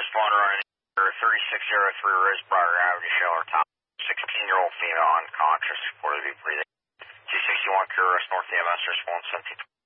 responder on 3603 Rosebriar Avenue, Sheller Top. 16-year-old female unconscious, reported to be breathing. 261 Curious North EMS response 17.